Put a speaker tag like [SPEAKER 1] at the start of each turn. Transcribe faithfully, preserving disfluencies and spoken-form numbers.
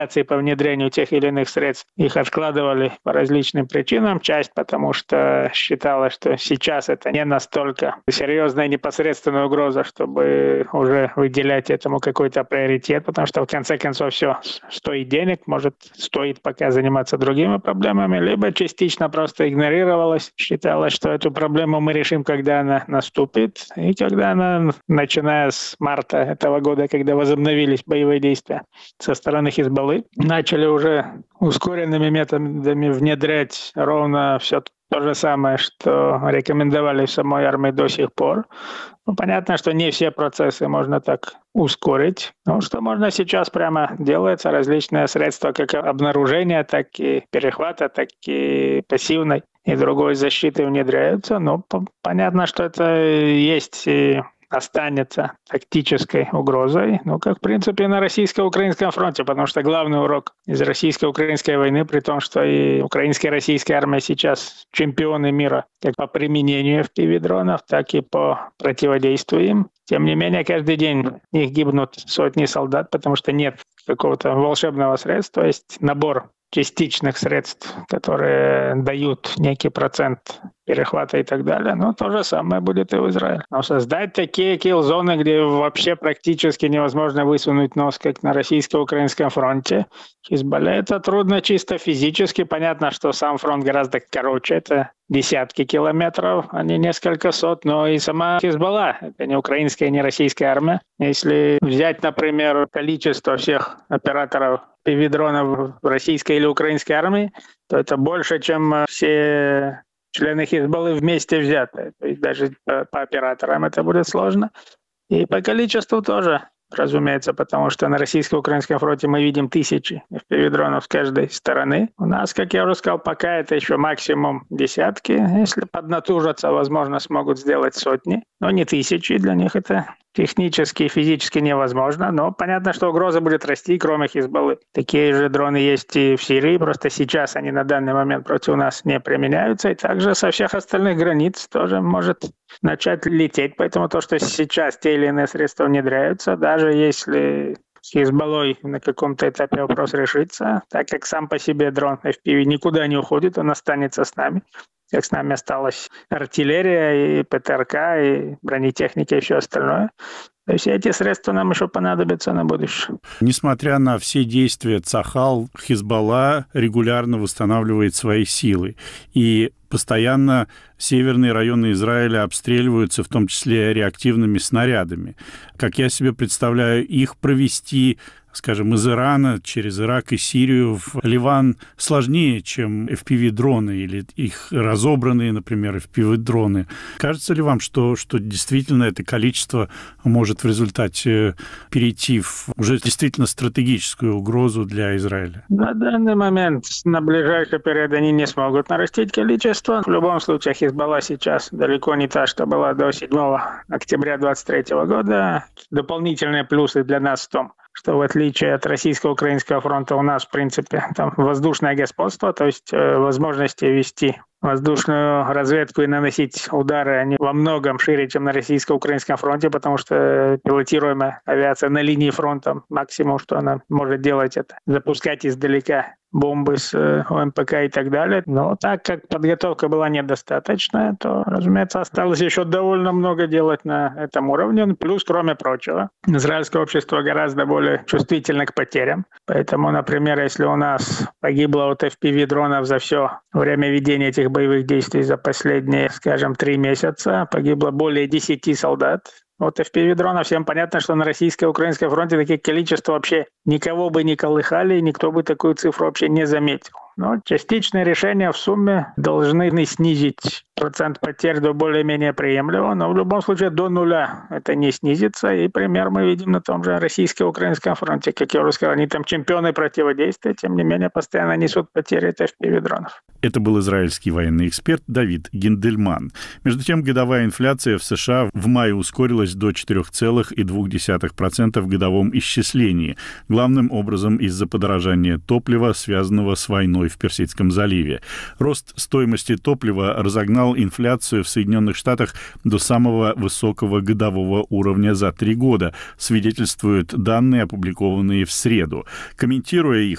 [SPEAKER 1] по внедрению тех или иных средств. Их откладывали по различным причинам. Часть потому, что считалось, что сейчас это не настолько серьезная непосредственная угроза, чтобы уже выделять этому какой-то приоритет, потому что в конце концов все стоит денег, может стоит пока заниматься другими проблемами, либо частично просто игнорировалось. Считалось, что эту проблему мы решим, когда она наступит. И когда она, начиная с марта этого года, когда возобновились боевые действия со стороны Хизбаллы, начали уже ускоренными методами внедрять ровно все то же самое, что рекомендовали в самой армии до сих пор. Ну, понятно, что не все процессы можно так ускорить. Но что можно сейчас прямо делается, различные средства как обнаружения, так и перехвата, так и пассивной и другой защиты внедряются. Но понятно, что это есть и останется тактической угрозой, ну, как, в принципе, на российско-украинском фронте, потому что главный урок из российско-украинской войны, при том, что и украинская и российская армия сейчас чемпионы мира как по применению эф пи ви-дронов, так и по противодействию им. Тем не менее, каждый день в них гибнут сотни солдат, потому что нет какого-то волшебного средства, есть набор частичных средств, которые дают некий процент перехвата и так далее. Но то же самое будет и в Израиле. Но создать такие килл-зоны, где вообще практически невозможно высунуть нос, как на российско-украинском фронте, Хизбалле это трудно чисто физически. Понятно, что сам фронт гораздо короче, это десятки километров, а не несколько сот, но и сама Хизбалла, это не украинская, не российская армия. Если взять, например, количество всех операторов пи ви-дронов в российской или украинской армии, то это больше, чем все члены Хизбаллы вместе взятые. То есть даже по, по операторам это будет сложно. И по количеству тоже, разумеется, потому что на российско-украинском фронте мы видим тысячи эф пи ви-дронов с каждой стороны. У нас, как я уже сказал, пока это еще максимум десятки. Если поднатужатся, возможно, смогут сделать сотни, но не тысячи. Для них это технически и физически невозможно, но понятно, что угроза будет расти, кроме Хизбаллы. Такие же дроны есть и в Сирии, просто сейчас они на данный момент против нас не применяются, и также со всех остальных границ тоже может начать лететь, поэтому то, что сейчас те или иные средства внедряются, даже если с Хизбаллой на каком-то этапе вопрос решится, так как сам по себе дрон эф пи ви никуда не уходит, он останется с нами. Как с нами осталась артиллерия, и пэ тэ эр ка, и бронетехника, и все остальное. То есть эти средства нам еще понадобятся на будущее.
[SPEAKER 2] Несмотря на все действия Цахал, Хизбалла регулярно восстанавливает свои силы. И постоянно северные районы Израиля обстреливаются, в том числе реактивными снарядами. Как я себе представляю, их провести, скажем, из Ирана через Ирак и Сирию в Ливан сложнее, чем эф пи ви-дроны или их разобранные, например, эф пи ви-дроны. Кажется ли вам, что, что действительно это количество может в результате перейти в уже действительно стратегическую угрозу для Израиля?
[SPEAKER 1] На данный момент, на ближайший период они не смогут нарастить количество. В любом случае, Хизбалла сейчас далеко не та, что была до седьмого октября двадцать третьего года. Дополнительные плюсы для нас в том, что в отличие от российско-украинского фронта у нас, в принципе, там воздушное господство, то есть э, возможности вести воздушную разведку и наносить удары, они во многом шире, чем на российско-украинском фронте, потому что пилотируемая авиация на линии фронта, максимум, что она может делать, это запускать издалека бомбы с о эм пэ ка и так далее. Но так как подготовка была недостаточная, то, разумеется, осталось еще довольно много делать на этом уровне. Плюс, кроме прочего, израильское общество гораздо более чувствительно к потерям. Поэтому, например, если у нас погибло от эф пи ви-дронов за все время ведения этих боевых действий за последние, скажем, три месяца, погибло более десяти солдат. Вот эф пи ви-дронов, всем понятно, что на российско-украинском фронте таких количества вообще никого бы не колыхали, и никто бы такую цифру вообще не заметил. Но частичные решения в сумме должны снизить процент потерь до более-менее приемлемого, но в любом случае до нуля это не снизится, и пример мы видим на том же российско-украинском фронте. Как я уже сказал, они там чемпионы противодействия, тем не менее постоянно несут потери от эф пи ви-дронов.
[SPEAKER 2] Это был израильский военный эксперт Давид Гиндельман. Между тем, годовая инфляция в США в мае ускорилась до четыре целых две десятых процента в годовом исчислении, главным образом из-за подорожания топлива, связанного с войной в Персидском заливе. Рост стоимости топлива разогнал инфляцию в Соединенных Штатах до самого высокого годового уровня за три года, свидетельствуют данные, опубликованные в среду. Комментируя их,